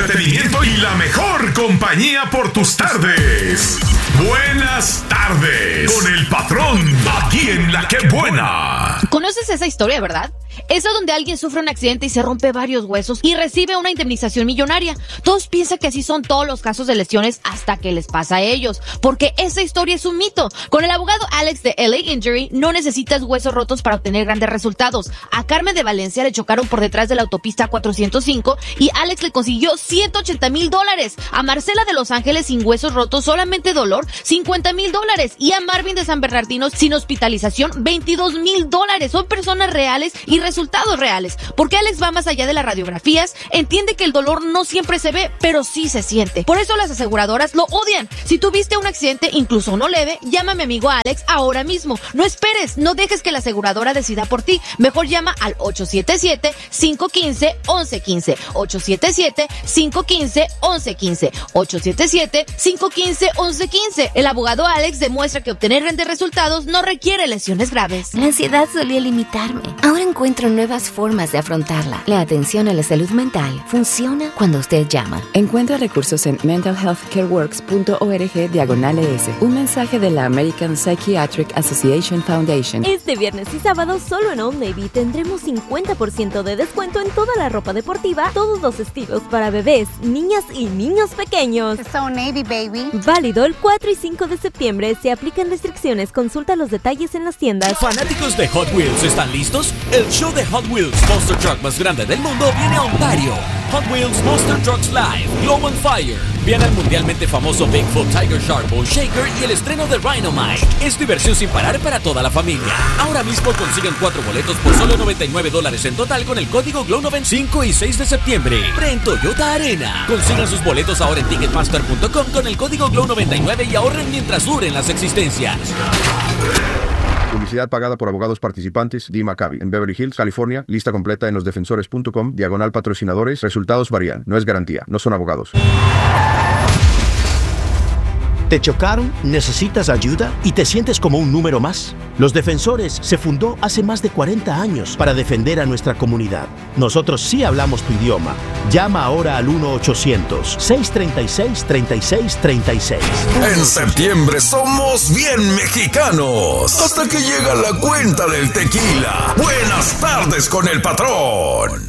entretenimiento y la mejor compañía por tus tardes. Buenas tardes con el patrón, aquí en La Que Buena. ¿Conoces esa historia, verdad? Esa donde alguien sufre un accidente y se rompe varios huesos y recibe una indemnización millonaria. Todos piensan que así son todos los casos de lesiones hasta que les pasa a ellos, porque esa historia es un mito. Con el abogado Alex de LA Injury no necesitas huesos rotos para obtener grandes resultados. A Carmen de Valencia le chocaron por detrás de la autopista 405 y Alex le consiguió $180,000. A Marcela de Los Ángeles sin huesos rotos, solamente dolor, $50,000. Y a Marvin de San Bernardino sin hospitalización, $22,000. Son personas reales y resultados reales, porque Alex va más allá de las radiografías, entiende que el dolor no siempre se ve, pero sí se siente. Por eso las aseguradoras lo odian. Si tuviste un accidente, incluso uno leve, llama a mi amigo Alex ahora mismo. No esperes, no dejes que la aseguradora decida por ti. Mejor llama al 877-515-1115. 877-515-1115. 877-515-1115. El abogado Alex demuestra que obtener grandes resultados no requiere lesiones graves. La ansiedad solía limitarme. Ahora encuentro nuevas formas de afrontarla. La atención a la salud mental funciona cuando usted llama. Encuentra recursos en mentalhealthcareworks.org/ES. Un mensaje de la American Psychiatric Association Foundation. Este viernes y sábado solo en Old Navy tendremos 50% de descuento en toda la ropa deportiva, todos los estilos para bebés, niñas y niños pequeños. It's Old Navy, baby. Válido el 4 y 5 de septiembre. Se aplican restricciones. Consulta los detalles en las tiendas. ¿Fanáticos de Hot Wheels están listos? El show de Hot Wheels Monster Truck más grande del mundo viene a Ontario. Hot Wheels Monster Trucks Live, Glow on Fire. Viene el mundialmente famoso Bigfoot, Tiger Shark, Bone Shaker y el estreno de Rhinomite. Es diversión sin parar para toda la familia. Ahora mismo consiguen 4 boletos por solo $99 en total con el código GLOW95 5 y 6 de septiembre. En Toyota Arena. Consigan sus boletos ahora en Ticketmaster.com con el código GLOW99 y ahorren mientras duren las existencias. Publicidad pagada por abogados participantes. Dee Maccabi, en Beverly Hills, California. Lista completa en losdefensores.com/patrocinadores. Resultados varían. No es garantía. No son abogados. ¿Te chocaron? ¿Necesitas ayuda? ¿Y te sientes como un número más? Los Defensores se fundó hace más de 40 años para defender a nuestra comunidad. Nosotros sí hablamos tu idioma. Llama ahora al 1-800-636-3636. En septiembre somos bien mexicanos. Hasta que llega la cuenta del tequila. Buenas tardes con el patrón.